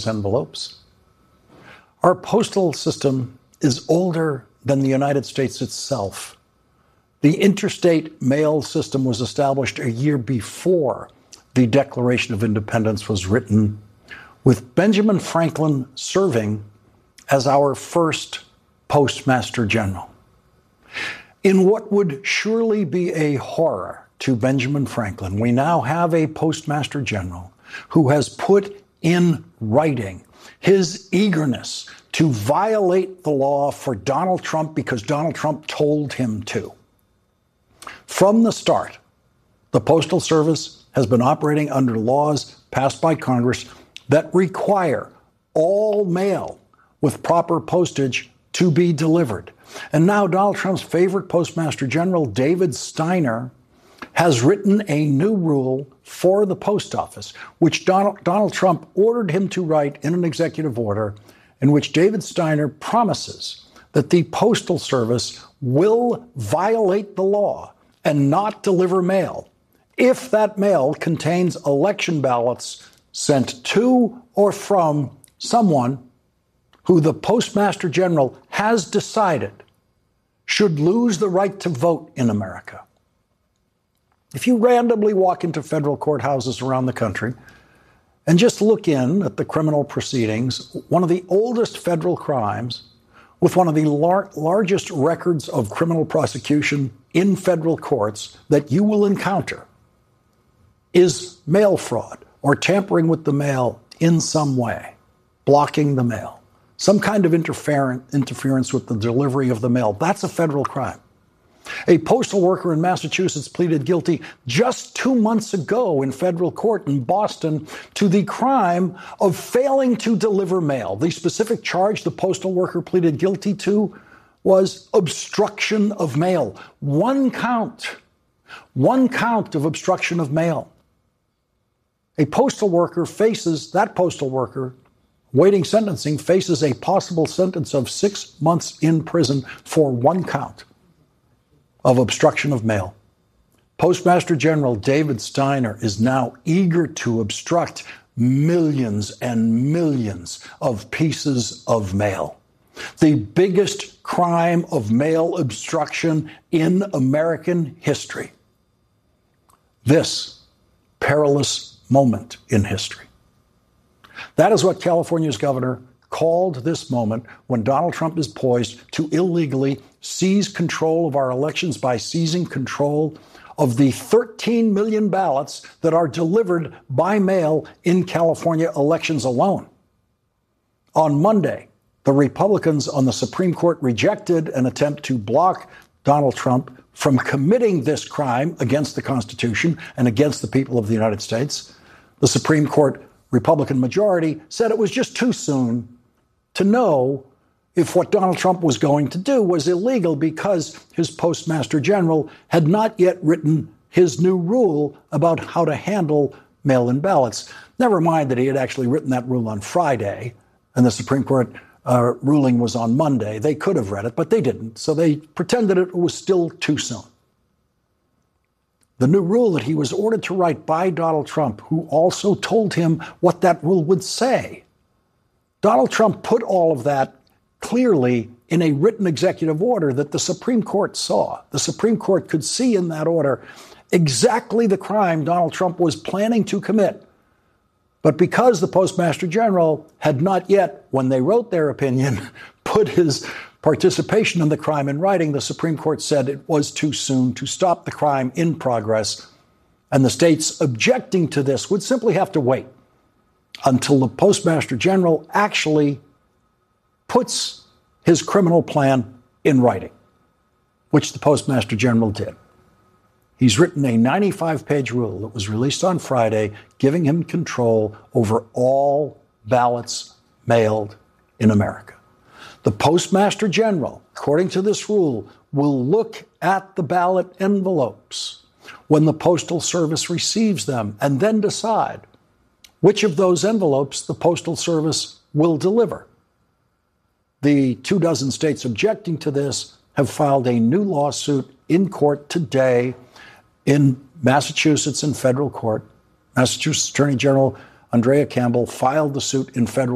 envelopes. Our postal system is older than the United States itself. The interstate mail system was established a year before the Declaration of Independence was written, with Benjamin Franklin serving as our first Postmaster General. In what would surely be a horror to Benjamin Franklin, we now have a Postmaster General who has put in writing his eagerness to violate the law for Donald Trump because Donald Trump told him to. From the start, the Postal Service has been operating under laws passed by Congress that require all mail with proper postage to be delivered. And now Donald Trump's favorite Postmaster General, David Steiner, has written a new rule for the post office, which Donald Trump ordered him to write in an executive order, in which David Steiner promises that the Postal Service will violate the law and not deliver mail if that mail contains election ballots sent to or from someone who the Postmaster General has decided should lose the right to vote in America. If you randomly walk into federal courthouses around the country and just look in at the criminal proceedings, one of the oldest federal crimes with one of the largest records of criminal prosecution in federal courts that you will encounter is mail fraud or tampering with the mail in some way, blocking the mail, some kind of interference with the delivery of the mail. That's a federal crime. A postal worker in Massachusetts pleaded guilty just 2 months ago in federal court in Boston to the crime of failing to deliver mail. The specific charge the postal worker pleaded guilty to was obstruction of mail. One count of obstruction of mail. A postal worker waiting sentencing faces a possible sentence of 6 months in prison for one count of obstruction of mail. Postmaster General David Steiner is now eager to obstruct millions and millions of pieces of mail. The biggest crime of mail obstruction in American history. This perilous moment in history. That is what California's governor called this moment when Donald Trump is poised to illegally seize control of our elections by seizing control of the 13 million ballots that are delivered by mail in California elections alone. On Monday, the Republicans on the Supreme Court rejected an attempt to block Donald Trump from committing this crime against the Constitution and against the people of the United States. The Supreme Court Republican majority said it was just too soon to know if what Donald Trump was going to do was illegal because his Postmaster General had not yet written his new rule about how to handle mail-in ballots. Never mind that he had actually written that rule on Friday, and the Supreme Court ruling was on Monday. They could have read it, but they didn't. So they pretended it was still too soon. The new rule that he was ordered to write by Donald Trump, who also told him what that rule would say. Donald Trump put all of that clearly in a written executive order that the Supreme Court saw. The Supreme Court could see in that order exactly the crime Donald Trump was planning to commit. But because the Postmaster General had not yet, when they wrote their opinion, put his participation in the crime in writing, the Supreme Court said it was too soon to stop the crime in progress. And the states objecting to this would simply have to wait until the Postmaster General actually puts his criminal plan in writing, which the Postmaster General did. He's written a 95-page rule that was released on Friday, giving him control over all ballots mailed in America. The Postmaster General, according to this rule, will look at the ballot envelopes when the Postal Service receives them and then decide which of those envelopes the Postal Service will deliver. The 24 states objecting to this have filed a new lawsuit in court today in Massachusetts in federal court. Massachusetts Attorney General Andrea Campbell filed the suit in federal